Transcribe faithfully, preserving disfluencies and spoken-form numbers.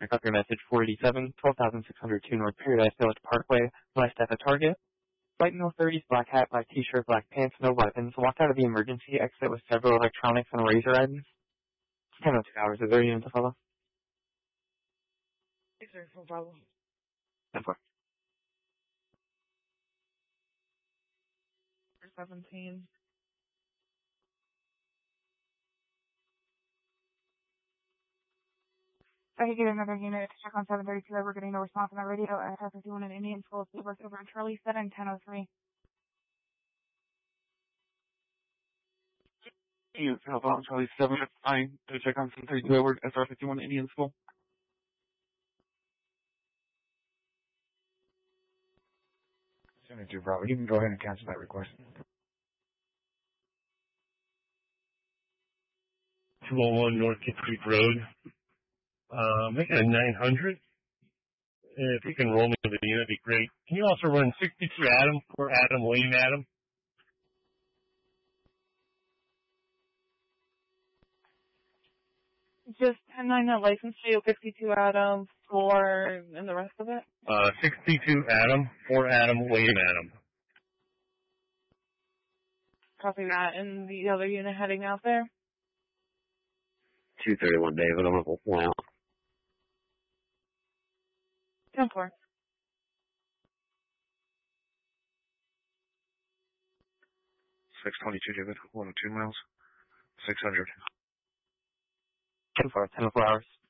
I got your message four eighty-seven, twelve thousand six hundred two North Paradise Village Parkway, west at the Target. Flight no thirties, black hat, black t-shirt, black pants, no weapons. Walked out of the emergency exit with several electronics and razor items. ten oh two hours. Is there a unit to follow? Is there no problem? ten four. seventeen. I could get another unit to check on seven thirty-two. We're getting no response on the radio. I have fifty-one in Indian School. Speed work over in Charlie, setting ten oh three. Unit to help out on Charlie seven. I to check on seven thirty-two Edward, S R fifty-one Indian School. seventy-two Bravo, you can go ahead and cancel that request. two oh one North Kid Creek Road. Uh, make it a nine hundred. If you can roll me to the unit, that'd be great. Can you also run sixty-two Adam for Adam, William Adam? Just ten nine that license to you, fifty-two Adam, for, and the rest of it? Uh, sixty-two Adam for Adam, William Adam. Copy that. And the other unit heading out there? two thirty-one David, I'm gonna pull out. ten four. six twenty-two David, one oh two miles, six hundred. ten four, ten oh four hours.